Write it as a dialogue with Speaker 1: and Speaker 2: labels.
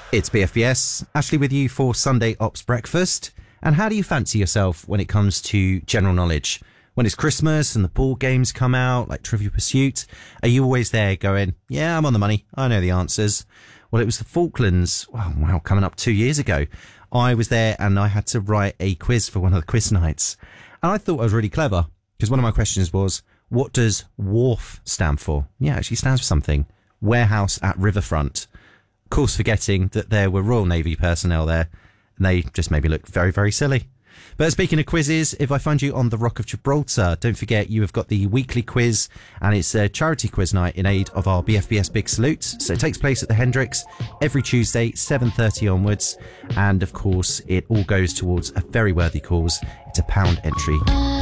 Speaker 1: It's BFBS, Ashley with you for Sunday Ops Breakfast. And how do you fancy yourself when it comes to general knowledge? When it's Christmas and the board games come out, like Trivial Pursuit, are you always there going, yeah, I'm on the money, I know the answers? Well, it was the Falklands, wow, coming up 2 years ago. I was there and I had to write a quiz for one of the quiz nights. And I thought I was really clever, because one of my questions was, what does WARF stand for? Yeah, it actually stands for something. Warehouse at Riverfront. Of course, forgetting that there were Royal Navy personnel there, and they just made me look very, very silly. But speaking of quizzes, if I find you on the Rock of Gibraltar, don't forget you have got the weekly quiz, and it's a charity quiz night in aid of our BFBS Big Salute. So it takes place at the Hendricks every Tuesday, 7:30 onwards, and of course it all goes towards a very worthy cause. It's a £1 entry.